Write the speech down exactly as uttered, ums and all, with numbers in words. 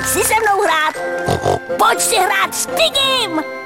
Pojď si se mnou hrát. Pojď si hrát s Pigim.